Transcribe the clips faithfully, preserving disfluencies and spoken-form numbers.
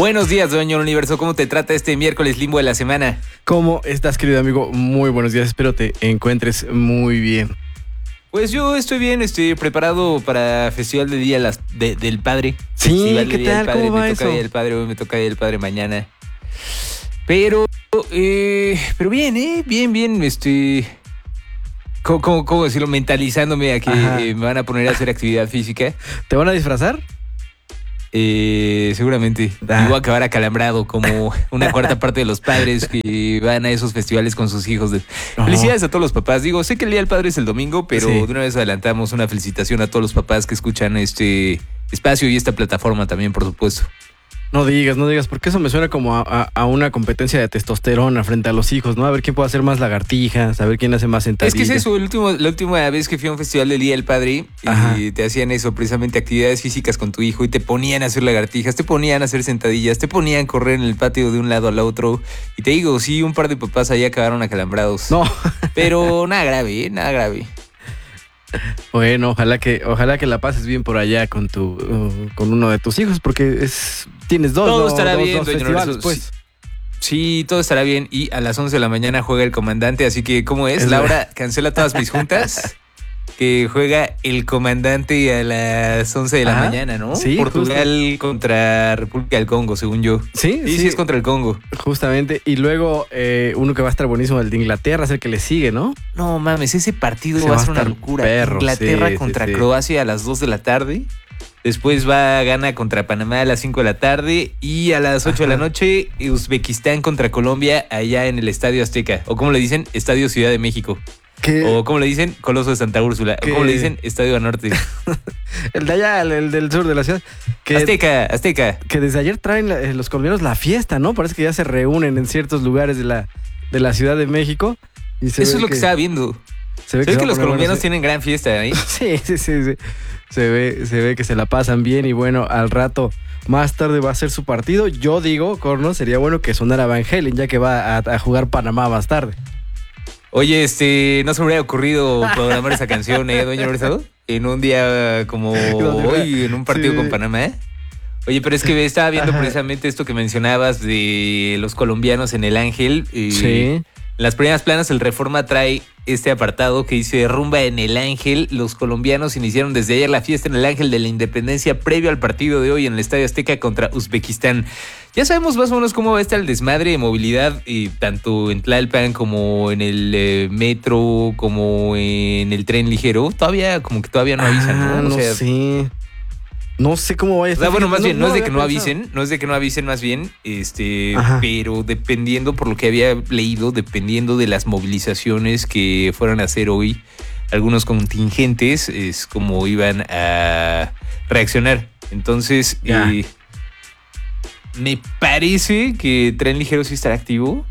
Buenos días, dueño del universo. ¿Cómo te trata este miércoles limbo de la semana? ¿Cómo estás, querido amigo? Muy buenos días. Espero te encuentres muy bien. Pues yo estoy bien, estoy preparado para Festival de Día las, de, del Padre. Sí, Festival ¿qué de Día tal? del Padre. ¿Cómo va me toca eso? Día del Padre hoy, me toca Día del Padre mañana. Pero, eh, pero bien, ¿eh? Bien, bien, estoy... ¿Cómo, cómo, cómo decirlo? Mentalizándome a que eh, me van a poner a hacer actividad física. ¿Te van a disfrazar? Eh, seguramente. Ah. Y voy a acabar acalambrado como una cuarta parte de los padres que van a esos festivales con sus hijos. De... Oh. Felicidades a todos los papás. Digo, sé que el Día del Padre es el domingo, pero Sí. de una vez adelantamos una felicitación a todos los papás que escuchan este espacio y esta plataforma también, por supuesto. No digas, no digas, porque eso me suena como a, a- a una competencia de testosterona frente a los hijos, ¿no? A ver quién puede hacer más lagartijas, a ver quién hace más Es sentadillas. que es eso, el último, la última vez que fui a un festival del Día del Padre Ajá. y te hacían eso, precisamente actividades físicas con tu hijo y te ponían a hacer lagartijas, te ponían a hacer sentadillas, te ponían a correr en el patio de un lado al otro. Y te digo, sí, un par de papás ahí acabaron acalambrados. No, Pero nada grave, ¿eh? Nada grave. bueno, ojalá que, ojalá que la pases bien por allá con tu, uh, con uno de tus hijos, porque es, tienes dos, Todo ¿no? estará Dos- bien, dos doña festivales, Lorenzo. pues. Sí, todo estará bien. Y a las once de la mañana juega el comandante, así que, ¿cómo es? Es Laura, cancela todas mis juntas. Que juega el comandante a las once de la Ajá. mañana, ¿no? Sí, Portugal contra República del Congo, según yo. Sí, Sí, sí, es contra el Congo. Justamente, y luego eh, uno que va a estar buenísimo, el de Inglaterra, es el que le sigue, ¿no? No mames, ese partido Se va a va a ser una estar locura. perro, Inglaterra sí, sí, contra sí. Croacia a las dos de la tarde. Después va gana contra Panamá a las cinco de la tarde. Y a las ocho de la Ajá. noche, Uzbekistán contra Colombia allá en el Estadio Azteca. O como le dicen, Estadio Ciudad de México. Que O como le dicen, Coloso de Santa Úrsula. ¿Qué? O como le dicen, Estadio Norte. el de allá, el, el del sur de la ciudad. Que, Azteca, Azteca. que desde ayer traen la- eh, los colombianos la fiesta, ¿no? Parece que ya se reúnen en ciertos lugares de la, de la Ciudad de México. Y se Eso ve es lo que, estaba viendo. Se ve ¿Sabes se que va a los poner colombianos bueno, tienen gran fiesta ahí? sí, sí, sí, sí. Se ve, se ve que se la pasan bien y bueno, al rato, más tarde va a ser su partido. Yo digo, Corno, sería bueno que sonara Van Halen, ya que va a, a jugar Panamá más tarde. Oye, este, ¿no se me hubiera ocurrido programar esa canción, eh, doña Lorenzo? En un día como Donde hoy, fuera. en un partido Sí. con Panamá. Oye, pero es que estaba viendo Ajá. precisamente esto que mencionabas de los colombianos en el Ángel. Y Sí. En las primeras planas, el Reforma trae este apartado que dice rumba en el Ángel. Los colombianos iniciaron desde ayer la fiesta en el Ángel de la Independencia previo al partido de hoy en el Estadio Azteca contra Uzbekistán. Ya sabemos más o menos cómo va a estar el desmadre de movilidad, eh, tanto en Tlalpan como en el eh, metro, como en el tren ligero. Todavía, como que todavía no avisan, ¿no? Ah, O no sea, sé. No sé cómo vaya a o sea, estar. bueno, más Fíjate, bien, no, es de había que no pensado. avisen, no es de que no avisen más bien, este, Ajá. pero dependiendo, por lo que había leído, dependiendo de las movilizaciones que fueran a hacer hoy, algunos contingentes, es como iban a reaccionar. Entonces, Ya. eh, me parece que Tren Ligero sí estará activo.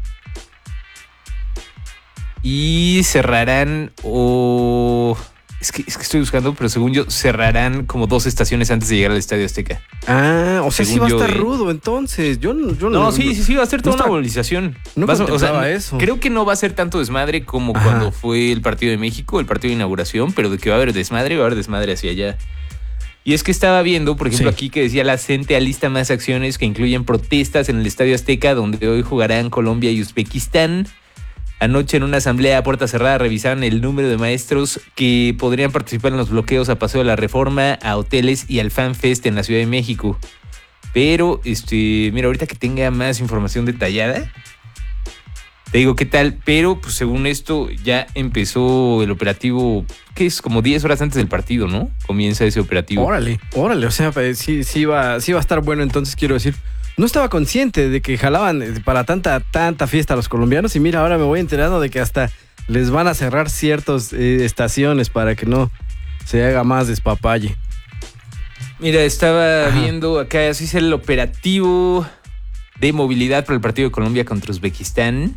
Y cerrarán o... Es que, es que estoy buscando, pero según yo, cerrarán como dos estaciones antes de llegar al Estadio Azteca. Ah, o sea, sí Según va a yo, estar eh. rudo entonces. Yo, no- yo No, sí, sí, sí, va a ser toda no una estaba- movilización. no Vas a- o sea, contemplaba no- eso. Creo que no va a ser tanto desmadre como Ajá. cuando fue el partido de México, el partido de inauguración, pero de que va a haber desmadre, va a haber desmadre hacia allá. Y es que estaba viendo, por ejemplo, Sí. aquí que decía la CENTE alista más acciones que incluyen protestas en el Estadio Azteca, donde hoy jugarán Colombia y Uzbekistán. Anoche en una asamblea a puerta cerrada revisaron el número de maestros que podrían participar en los bloqueos a Paseo de la Reforma, a hoteles y al FanFest en la Ciudad de México. Pero, este, mira, ahorita que tenga más información detallada, te digo qué tal. Pero, pues según esto, ya empezó el operativo, que es como diez horas antes del partido, ¿no? Comienza ese operativo. Órale, órale, o sea, pues, sí, sí, va, sí va a estar bueno, entonces quiero decir. No estaba consciente de que jalaban eh, para tanta, tanta fiesta a los colombianos y mira, ahora me voy enterando de que hasta les van a cerrar ciertas eh, estaciones para que no se haga más despapalle. Mira, estaba Ajá. viendo acá, así es el operativo de movilidad para el partido de Colombia contra Uzbekistán.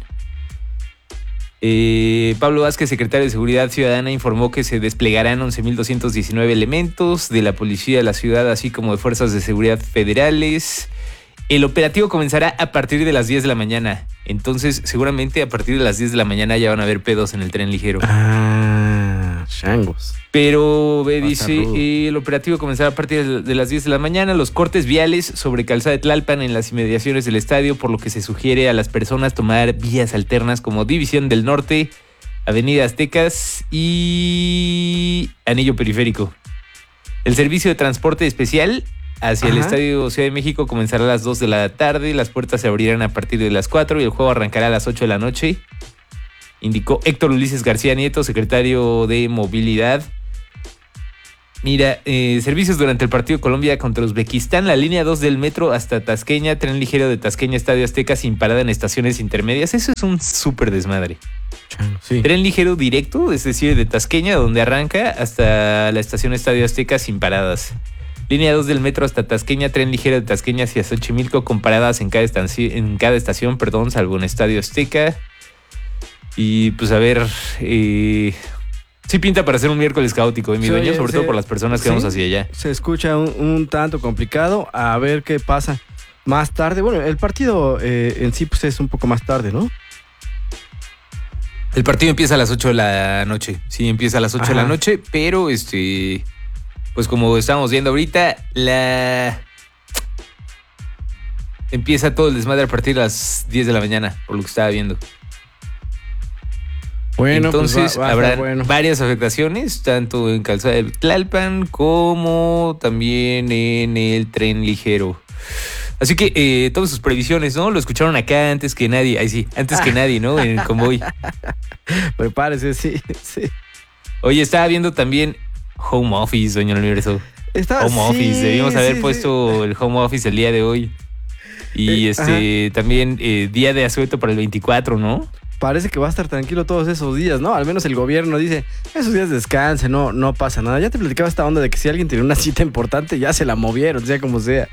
Eh, Pablo Vázquez, secretario de Seguridad Ciudadana, informó que se desplegarán once mil doscientos diecinueve elementos de la policía de la ciudad, así como de fuerzas de seguridad federales. El operativo comenzará a partir de las diez de la mañana. Entonces, seguramente a partir de las diez de la mañana ya van a haber pedos en el tren ligero. Ah, Changos. Pero ve, dice, eh, el operativo comenzará a partir de, de las diez de la mañana. Los cortes viales sobre Calzada de Tlalpan en las inmediaciones del estadio, por lo que se sugiere a las personas tomar vías alternas como División del Norte, Avenida Aztecas y Anillo Periférico. El servicio de transporte especial hacia Ajá. el Estadio Ciudad de México comenzará a las dos de la tarde. Las puertas se abrirán a partir de las cuatro y el juego arrancará a las ocho de la noche. Indicó Héctor Ulises García Nieto, secretario de Movilidad. Mira, eh, servicios durante el partido Colombia contra Uzbekistán, la línea dos del metro hasta Tasqueña, tren ligero de Tasqueña, Estadio Azteca sin parada en estaciones intermedias. Eso es un súper desmadre. Sí. Tren ligero directo, es decir, de Tasqueña, donde arranca, hasta la estación Estadio Azteca sin paradas. Línea dos del metro hasta Tasqueña, tren ligero de Tasqueña hacia Xochimilco con paradas en cada estación, en cada estación, perdón, salvo en Estadio Azteca. Y pues a ver... Eh, Sí pinta para ser un miércoles caótico, ¿eh, mi dueño? Sobre se, todo por las personas que sí, vamos hacia allá. Se escucha un, un tanto complicado. A ver qué pasa más tarde. Bueno, el partido eh, en sí pues es un poco más tarde, ¿no? El partido empieza a las ocho de la noche. Sí, empieza a las ocho Ajá. de la noche, pero este... Pues como estamos viendo ahorita, la... Empieza todo el desmadre a partir de las diez de la mañana, por lo que estaba viendo. Bueno, entonces pues va, va habrá bueno. varias afectaciones, tanto en Calzada de Tlalpan como también en el tren ligero. Así que eh, todas sus previsiones, ¿no? Lo escucharon acá antes que nadie. Ahí sí, antes que nadie, ¿no? En el convoy. Prepárese, sí, sí. Oye, estaba viendo también Home Office, doña Universo. Estaba, home sí, Office, debimos haber sí, puesto sí. el Home Office el día de hoy. Y eh, este ajá. también eh, día de asueto para el veinticuatro, ¿no? Parece que va a estar tranquilo todos esos días, ¿no? Al menos el gobierno dice, esos días descanse, no, no pasa nada. Ya te platicaba esta onda de que si alguien tiene una cita importante, ya se la movieron, sea como sea.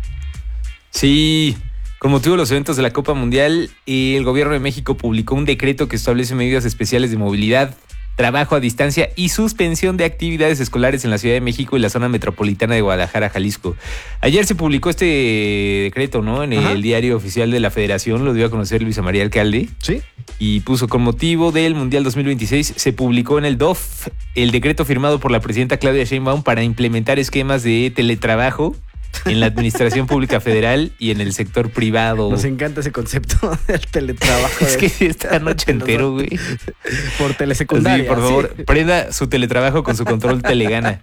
Sí, como tuvo los eventos de la Copa Mundial, el gobierno de México publicó un decreto que establece medidas especiales de movilidad, trabajo a distancia y suspensión de actividades escolares en la Ciudad de México y la zona metropolitana de Guadalajara, Jalisco. Ayer se publicó este decreto, ¿no? En Ajá. el diario oficial de la Federación, lo dio a conocer Luisa María Alcalde. Sí. Y puso, con motivo del Mundial dos mil veintiséis, se publicó en el D O F el decreto firmado por la presidenta Claudia Sheinbaum para implementar esquemas de teletrabajo en la Administración Pública Federal y en el sector privado. Nos encanta ese concepto del teletrabajo. Es que esta noche entero, güey. Por telesecundaria. Sí, por favor, sí. prenda su teletrabajo con su control Telegana.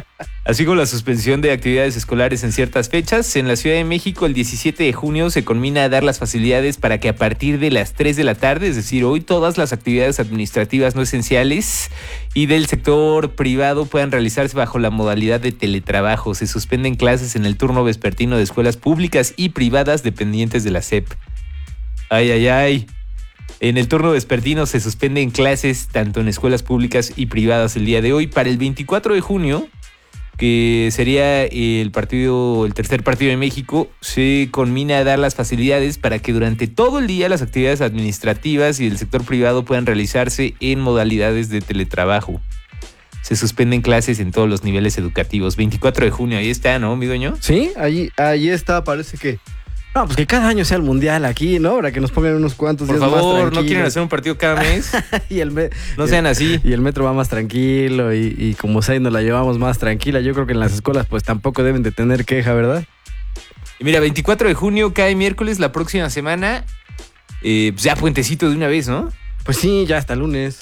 Así como la suspensión de actividades escolares en ciertas fechas. En la Ciudad de México, el diecisiete de junio, se conmina a dar las facilidades para que a partir de las tres de la tarde, es decir, hoy, todas las actividades administrativas no esenciales y del sector privado puedan realizarse bajo la modalidad de teletrabajo. Se suspenden clases en el turno vespertino de escuelas públicas y privadas dependientes de la S E P. Ay, ay, ay. En el turno vespertino se suspenden clases tanto en escuelas públicas y privadas el día de hoy. Para el veinticuatro de junio, que sería el partido, el tercer partido de México, se conmina a dar las facilidades para que durante todo el día las actividades administrativas y del sector privado puedan realizarse en modalidades de teletrabajo. Se suspenden clases en todos los niveles educativos. veinticuatro de junio, ahí está, ¿no, mi dueño? Sí, ahí, ahí está, parece que... No, pues que cada año sea el mundial aquí, ¿no? Para que nos pongan unos cuantos Por días favor, más tranquilos. ¿no quieren hacer un partido cada mes? y el me- no sean así. Y el metro va más tranquilo y, y como Sai nos la llevamos más tranquila. Yo creo que en las escuelas pues tampoco deben de tener queja, ¿verdad? Y mira, veinticuatro de junio cae miércoles, la próxima semana. Eh, pues ya puentecito de una vez, ¿no? Pues sí, ya hasta lunes.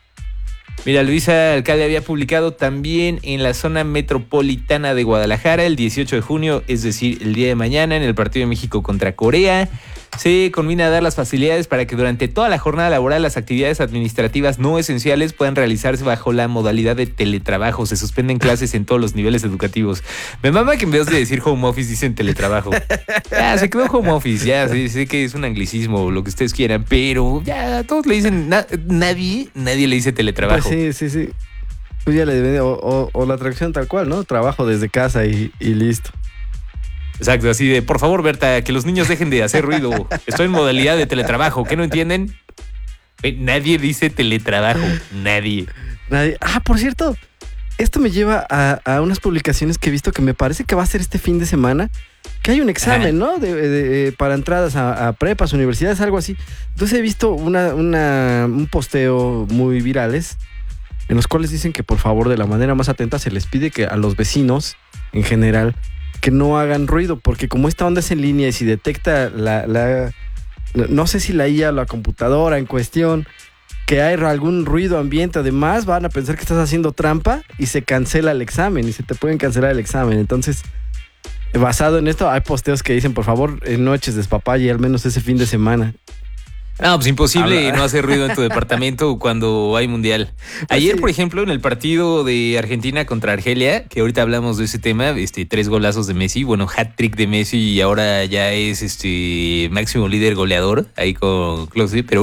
Mira, Luisa Alcalde había publicado también en la zona metropolitana de Guadalajara el dieciocho de junio, es decir, el día de mañana, en el partido de México contra Corea. Se conmina a dar las facilidades para que durante toda la jornada laboral las actividades administrativas no esenciales puedan realizarse bajo la modalidad de teletrabajo. Se suspenden clases en todos los niveles educativos. Me mama que en vez de decir home office dicen teletrabajo. Ya, se quedó home office, ya sé, sé que es un anglicismo o lo que ustedes quieran, pero ya todos le dicen, na- nadie, nadie le dice teletrabajo. Pues sí, sí, sí. Pues ya le deben, o, o, o la traducción tal cual, ¿no? Trabajo desde casa y, y listo. Exacto, así de, por favor, Berta, que los niños dejen de hacer ruido. Estoy en modalidad de teletrabajo. ¿Qué no entienden? Eh, nadie dice teletrabajo. Nadie. Nadie. Ah, por cierto, esto me lleva a, a unas publicaciones que he visto que me parece que va a ser este fin de semana, que hay un examen, Ajá. ¿no? De, de, de, para entradas a, a prepas, universidades, algo así. Entonces he visto una, una, un posteo muy virales en los cuales dicen que por favor de la manera más atenta se les pide que a los vecinos en general que no hagan ruido, porque como esta onda es en línea y si detecta la, la no sé si la I A o la computadora en cuestión que hay algún ruido ambiente, además van a pensar que estás haciendo trampa y se cancela el examen y se te pueden cancelar el examen. Entonces, basado en esto, hay posteos que dicen, por favor, eh, no eches despapalle, al menos ese fin de semana. No, pues imposible Habla. no hacer ruido en tu departamento cuando hay mundial. Ayer, Pues sí. por ejemplo, en el partido de Argentina contra Argelia, que ahorita hablamos de ese tema, este, tres golazos de Messi, bueno, hat-trick de Messi y ahora ya es este máximo líder goleador ahí con Klose, pero